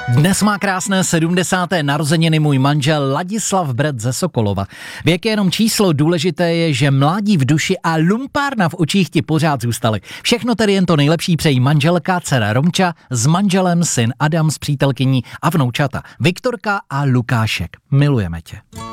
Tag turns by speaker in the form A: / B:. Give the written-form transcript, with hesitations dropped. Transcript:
A: Dnes má krásné 70. narozeniny můj manžel Ladislav Bret ze Sokolova. Věk je jenom číslo, důležité je, že mládí v duši a lumpárna v očích ti pořád zůstaly. Všechno tedy jen to nejlepší přejí manželka, dcera Romča, s manželem syn Adam s přítelkyní a vnoučata Viktorka a Lukášek. Milujeme tě.